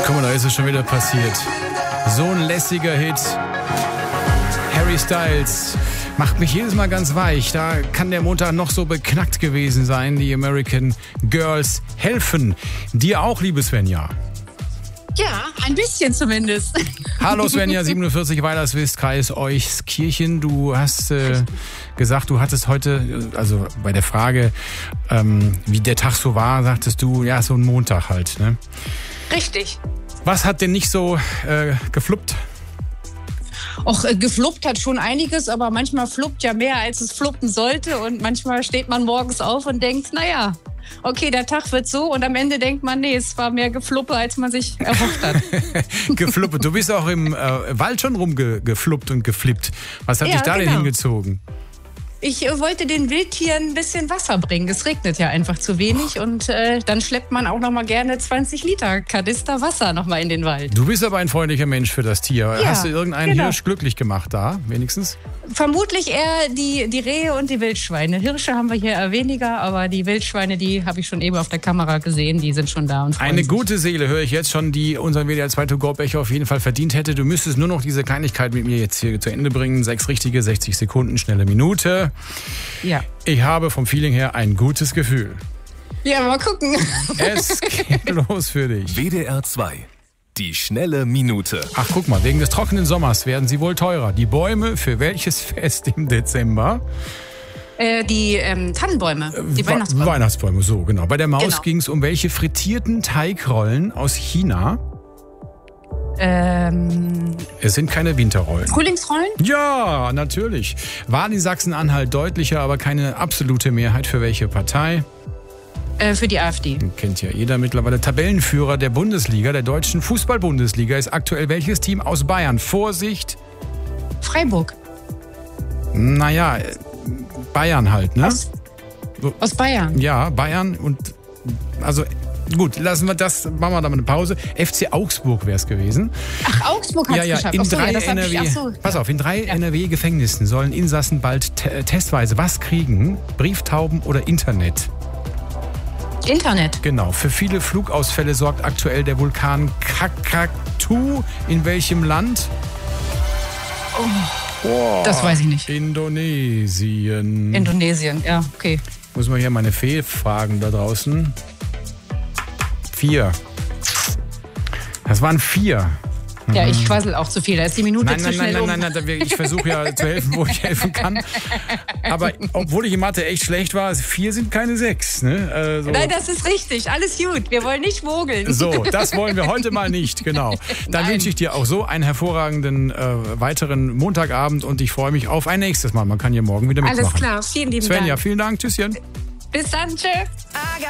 Guck mal, da ist es schon wieder passiert. So ein lässiger Hit. Harry Styles macht mich jedes Mal ganz weich. Da kann der Montag noch so beknackt gewesen sein. Die American Girls helfen. Dir auch, liebe Svenja. Ja, ein bisschen zumindest. Hallo Svenja, 47 Weilerswist, Kreis Euskirchen. Du hast gesagt, du hattest heute, also bei der Frage, wie der Tag so war, sagtest du, ja, so ein Montag halt, ne? Richtig. Was hat denn nicht so gefluppt? Och, gefluppt hat schon einiges, aber manchmal fluppt ja mehr, als es fluppen sollte. Und manchmal steht man morgens auf und denkt, naja, okay, der Tag wird so. Und am Ende denkt man, nee, es war mehr Gefluppe, als man sich erhofft hat. Gefluppe. Du bist auch im Wald schon rumgefluppt und geflippt. Was hat dich da denn hingezogen? Ich wollte den Wildtieren ein bisschen Wasser bringen. Es regnet ja einfach zu wenig und dann schleppt man auch noch mal gerne 20 Liter Kanister Wasser noch mal in den Wald. Du bist aber ein freundlicher Mensch für das Tier. Ja, hast du irgendeinen Hirsch glücklich gemacht da, wenigstens? Vermutlich eher die Rehe und die Wildschweine. Hirsche haben wir hier eher weniger, aber die Wildschweine, die habe ich schon eben auf der Kamera gesehen, die sind schon da und freuen Eine sich. Gute Seele höre ich jetzt schon, die unseren WDR 2 To-Go-Becher auf jeden Fall verdient hätte. Du müsstest nur noch diese Kleinigkeit mit mir jetzt hier zu Ende bringen. 6 richtige, 60 Sekunden, schnelle Minute. Ja. Ich habe vom Feeling her ein gutes Gefühl. Ja, mal gucken. Es geht los für dich. WDR 2. Die schnelle Minute. Ach, guck mal, wegen des trockenen Sommers werden sie wohl teurer. Die Bäume für welches Fest im Dezember? Die Tannenbäume, die Weihnachtsbäume. Weihnachtsbäume, so genau. Bei der Maus Genau. ging es um welche frittierten Teigrollen aus China? Es sind keine Winterrollen. Frühlingsrollen? Ja, natürlich. Wahl in Sachsen-Anhalt deutlicher, aber keine absolute Mehrheit für welche Partei? Für die AfD. Kennt ja jeder mittlerweile. Tabellenführer der Bundesliga, der deutschen Fußball-Bundesliga, ist aktuell welches Team aus Bayern? Vorsicht! Freiburg. Naja, Bayern halt, ne? Aus Bayern? Ja, Bayern und also gut, lassen wir das, machen wir da mal eine Pause. FC Augsburg wäre es gewesen. Ach, Augsburg hat es geschafft. In 3 NRW, pass auf, in 3 NRW-Gefängnissen sollen Insassen bald testweise was kriegen? Brieftauben oder Internet? Internet. Genau. Für viele Flugausfälle sorgt aktuell der Vulkan Krakatu. In welchem Land? Oh, das weiß ich nicht. Indonesien. Indonesien, ja, okay. Muss man hier meine Fee fragen da draußen. 4. Das waren 4. Ja, ich quassel auch zu viel. Da ist die Minute zu schnell um. Nein, ich versuche ja zu helfen, wo ich helfen kann. Aber obwohl ich in Mathe echt schlecht war, 4 sind keine 6. Ne? Nein, das ist richtig. Alles gut. Wir wollen nicht mogeln. So, das wollen wir heute mal nicht, genau. Dann wünsche ich dir auch so einen hervorragenden weiteren Montagabend und ich freue mich auf ein nächstes Mal. Man kann ja morgen wieder mitmachen. Alles klar, vielen lieben Dank. Svenja, vielen Dank. Tschüsschen. Bis dann, tschö.